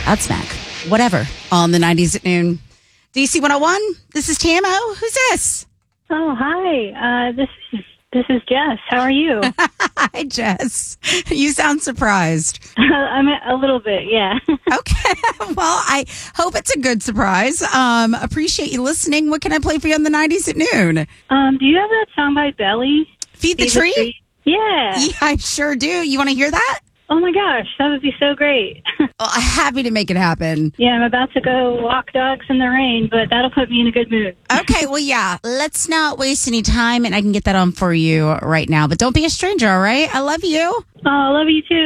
Godsmack, whatever, on the 90s at noon. DC 101, this is Tamo. Who's this? Oh, hi. This is Jess. How are you? Hi, Jess. You sound surprised. I'm a little bit, yeah. Okay. Well, I hope it's a good surprise. Appreciate you listening. What can I play for you on the 90s at noon? Do you have that song by Belly? Feed the Tree? Yeah. Yeah, I sure do. You want to hear that? Oh, my gosh. That would be so great. Well, happy to make it happen. Yeah, I'm about to go walk dogs in the rain, but that'll put me in a good mood. Okay, well, yeah. Let's not waste any time, and I can get that on for you right now. But don't be a stranger, all right? I love you. Oh, I love you, too.